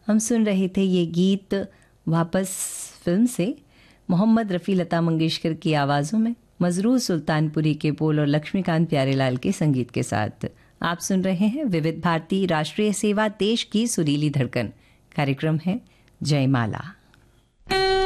हम सुन रहे थे ये गीत वापस फिल्म से, मोहम्मद रफ़ी लता मंगेशकर की आवाज़ों में, मजरूर सुल्तानपुरी के बोल और लक्ष्मीकांत प्यारेलाल के संगीत के साथ। आप सुन रहे हैं विविध भारती राष्ट्रीय सेवा, देश की सुरीली धड़कन। कार्यक्रम है जयमाला।